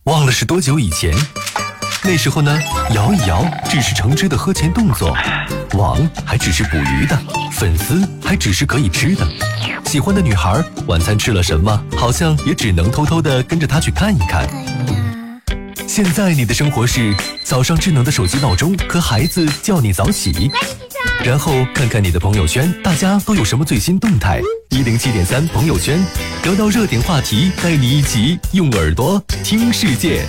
忘了是多久以前。那时候呢，摇一摇只是橙汁的喝前动作，网还只是捕鱼的，粉丝还只是可以吃的。喜欢的女孩晚餐吃了什么，好像也只能偷偷地跟着她去看一看。现在你的生活是早上智能的手机闹钟和孩子叫你早起，然后看看你的朋友圈，大家都有什么最新动态。107.3朋友圈，聊到热点话题，带你一起用耳朵听世界。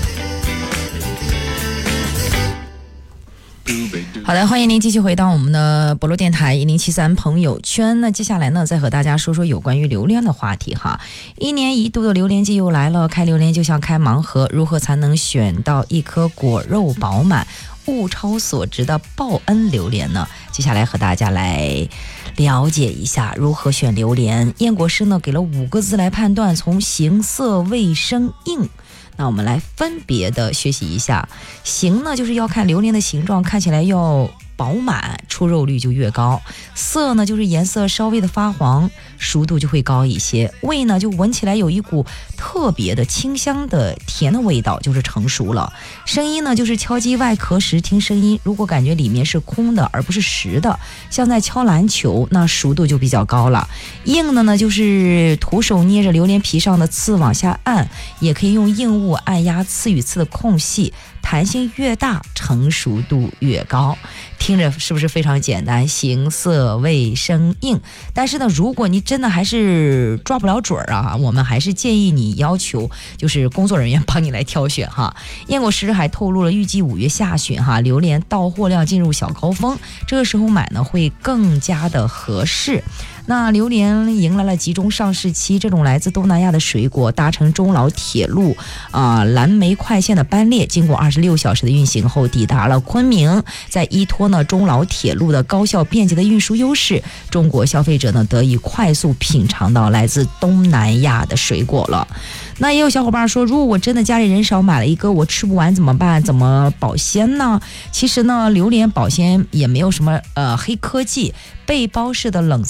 好的，欢迎您继续回到我们的博洛电台1073朋友圈。那接下来呢，再和大家说说有关于榴莲的话题哈。1年1度的榴莲季又来了，开榴莲就像开盲盒，如何才能选到一颗果肉饱满、物超所值的报恩榴莲呢？接下来和大家来了解一下如何选榴莲。燕国师呢给了5个字来判断，从形色味声硬。那我们来分别的学习一下。形呢就是要看榴莲的形状，看起来要饱满，出肉率就越高。色呢就是颜色稍微的发黄，熟度就会高一些。味呢就闻起来有一股特别的清香的甜的味道，就是成熟了。声音呢就是敲击外壳时听声音，如果感觉里面是空的而不是实的，像在敲篮球，那熟度就比较高了。硬的呢就是徒手捏着榴莲皮上的刺往下按，也可以用硬物按压刺与刺的空隙，弹性越大，成熟度越高。听着是不是非常简单？形色味声硬。但是呢，如果你真的还是抓不了准啊，我们还是建议你要求就是工作人员帮你来挑选哈。燕果师还透露了，预计5月下旬哈，榴莲到货量进入小高峰，这个时候买呢会更加的合适。那榴莲迎来了集中上市期，这种来自东南亚的水果搭乘中老铁路蓝莓快线的班列，经过26小时的运行后抵达了昆明。在依托呢中老铁路的高效便捷的运输优势，中国消费者呢得以快速品尝到来自东南亚的水果了。那也有小伙伴说，如果我真的家里人少买了一个，我吃不完怎么办？怎么保鲜呢？其实呢，榴莲保鲜也没有什么黑科技，背包式的冷